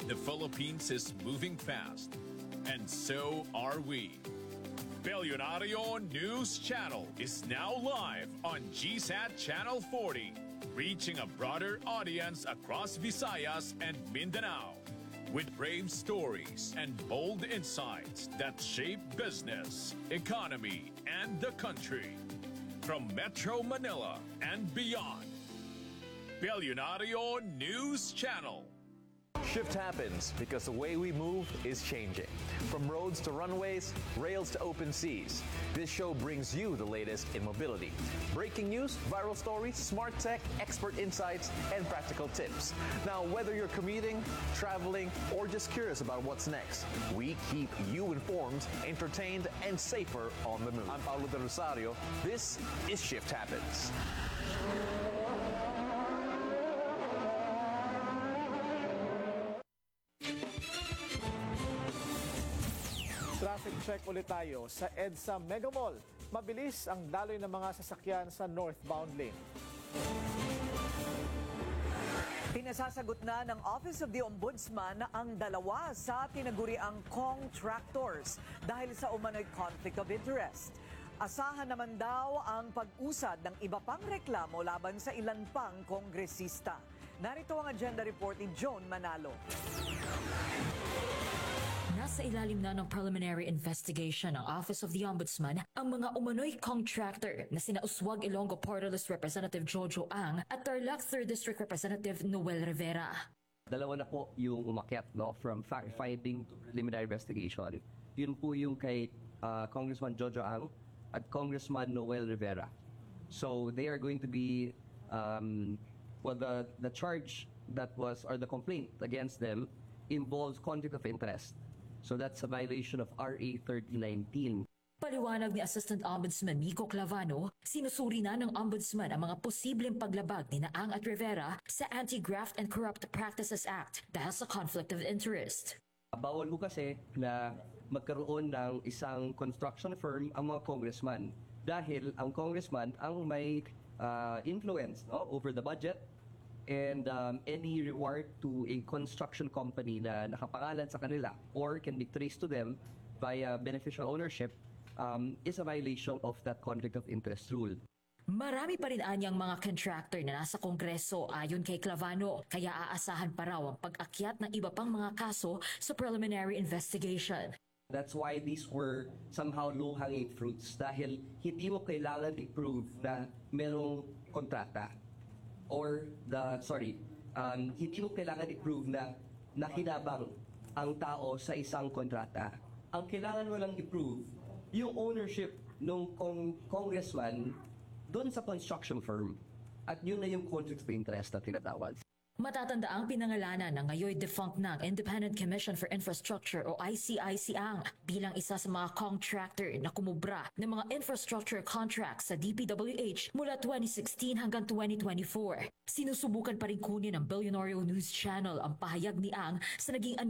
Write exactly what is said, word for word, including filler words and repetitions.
The Philippines is moving fast, and so are we. Billionario News Channel is now live on G SAT Channel forty, reaching a broader audience across Visayas and Mindanao, with brave stories and bold insights that shape business, economy, and the country. From Metro Manila and beyond. Billionario News Channel. Shift happens because the way we move is changing. From roads to runways, rails to open seas. This show brings you the latest in mobility. Breaking news, viral stories, smart tech, expert insights, and practical tips. Now, whether you're commuting, traveling, or just curious about what's next, we keep you informed, entertained, and safer on the move. I'm Paulo De Rosario. This is Shift Happens. Traffic check ulit tayo sa EDSA Mega Mall. Mabilis ang daloy ng mga sasakyan sa northbound lane. Pinasasagot na ng Office of the Ombudsman ang dalawa sa tinaguriang contractors dahil sa umano'y conflict of interest. Asahan naman daw ang pag-usad ng iba pang reklamo laban sa ilan pang kongresista. Narito ang agenda report ni John Manalo. Nasa ilalim na ng preliminary investigation ng Office of the Ombudsman ang mga umano'y contractor na sina Uswag Ilonggo Party List Representative Jojo Ang at Tarlac third District Representative Noel Rivera. Dalawa na po yung umakyat no, from fact-finding to preliminary investigation. Yun po yung kay uh, Congressman Jojo Ang at Congressman Noel Rivera. So they are going to be, um, well, the, the charge that was, or the complaint against them involves conflict of interest. So that's a violation of R A thirty nineteen. Paliwanag ni Assistant Ombudsman Nico Clavano, sinusuri na ng Ombudsman ang mga posibleng paglabag ni Ang at Rivera sa Anti-Graft and Corrupt Practices Act dahil sa conflict of interest. Bawal mo kasi na magkaroon ng isang construction firm ang mga congressman dahil ang congressman ang may uh, influence no, over the budget and um, any reward to a construction company na nakapangalan sa kanila or can be traced to them via beneficial ownership um, is a violation of that conflict of interest rule. Marami pa rin anyang mga contractor na nasa Kongreso ayon kay Clavano, kaya aasahan pa raw ang pag-akyat ng iba pang mga kaso sa preliminary investigation. That's why these were somehow low-hanging fruits dahil hindi mo kailangan i-prove na merong kontrata. Or the, sorry, um, hindi mo kailangan i-prove na nakinabang ang tao sa isang kontrata. Ang kailangan mo lang i-prove yung ownership ng kong congressman doon sa construction firm. At yun na yung conflict of interest na tinatawag. Matatanda ang pinangalanan ng ngayon defunct ng Independent Commission for Infrastructure o I C I C Ang bilang isa sa mga contractor na kumubra ng mga infrastructure contracts sa D P W H mula twenty sixteen hanggang twenty twenty-four. Sinusubukan pa rin kunin ng Billionario News Channel ang pahayag ni Ang sa naging